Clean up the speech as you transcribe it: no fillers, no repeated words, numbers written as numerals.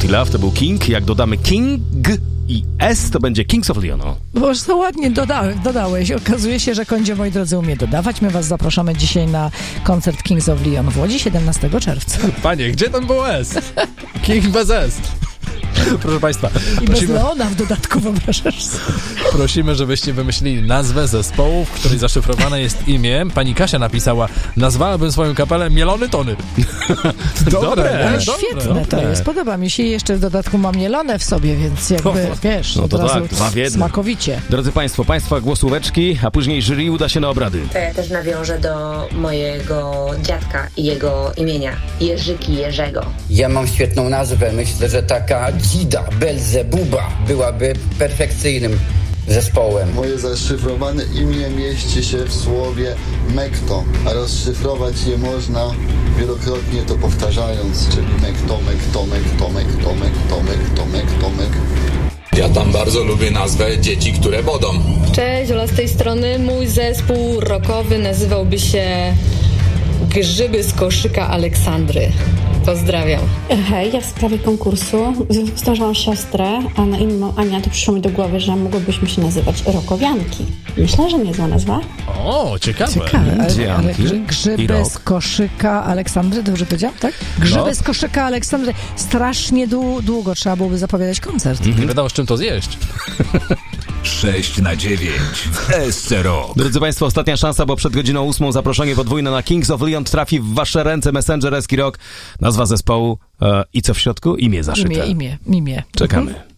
Dirty Love to był King. Jak dodamy King i S, to będzie Kings of Leon. Boże, to ładnie dodałeś. Okazuje się, że Kondzie, moi drodzy, umie dodawać. My was zapraszamy dzisiaj na koncert Kings of Leon w Łodzi 17 czerwca. Panie, gdzie tam było S? King bez S. Proszę Państwa. I bez Leona w dodatku, wyobrażasz sobie. Prosimy, żebyście wymyślili nazwę zespołu, w której zaszyfrowane jest imię. Pani Kasia napisała: nazwałabym swoją kapelę Mielony Tony. Dobre. Świetne to jest. Podoba mi się i jeszcze w dodatku mam mielone w sobie, więc jakby, wiesz, No od to razu tak, dwa w jednym. smakowicie. Drodzy Państwo, Państwa głosóweczki, a później jury uda się na obrady. To ja też nawiążę do mojego dziadka i jego imienia. Jerzyki Jerzego. Ja mam świetną nazwę. Myślę, że taka Dzida Belzebuba byłaby perfekcyjnym zespołem. Moje zaszyfrowane imię mieści się w słowie Mekto, a rozszyfrować je można wielokrotnie to powtarzając, czyli Mekto, Mekto, Mekto, Mekto, Mekto, Mekto, Mekto, Mekto. Ja tam bardzo lubię nazwę Dzieci, które bodą. Cześć, Ola z tej strony. Mój zespół rockowy nazywałby się Grzyby z koszyka Aleksandry. Pozdrawiam. Hej, ja w sprawie konkursu stworzyłam siostrę, a na imię Ania, to przyszło mi do głowy, że mogłybyśmy się nazywać Rokowianki. Myślę, że niezła nazwa. O, ciekawe. Ale grzyby z koszyka Aleksandry, dobrze powiedziałam, tak? Grzyby z koszyka Aleksandry. Strasznie długo trzeba byłoby zapowiadać koncert. Nie wiadomo, z czym to zjeść. 6/9 w SC Rock. Drodzy Państwo, ostatnia szansa, bo przed godziną 8 zaproszenie podwójne na Kings of Leon trafi w Wasze ręce. Messenger SC Rock, nazwa zespołu i co w środku? Imię zaszyte. Imię. Czekamy.